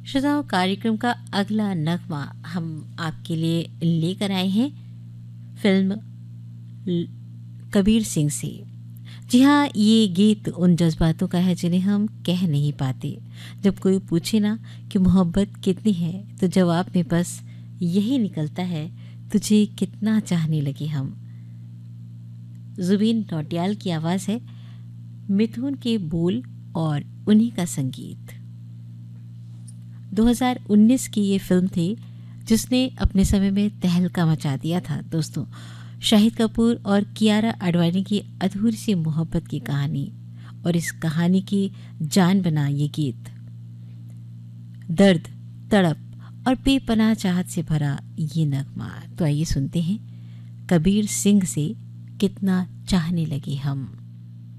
श्रोताओं, कार्यक्रम का अगला नगमा हम आपके लिए लेकर आए हैं फिल्म कबीर सिंह से। जी हाँ, ये गीत उन जज्बातों का है जिन्हें हम कह नहीं पाते। जब कोई पूछे ना कि मोहब्बत कितनी है, तो जवाब में बस यही निकलता है, तुझे कितना चाहने लगे हम। जुबीन नौटियाल की आवाज़ है, मिथुन के बोल और उन्हीं का संगीत। 2019 की ये फिल्म थी जिसने अपने समय में तहलका मचा दिया था दोस्तों। शाहिद कपूर और कियारा आडवाणी की अधूरी सी मोहब्बत की कहानी, और इस कहानी की जान बना ये गीत। दर्द, तड़प और बेपनाह चाहत से भरा ये नगमा। तो आइए सुनते हैं कबीर सिंह से कितना चाहने लगे हम।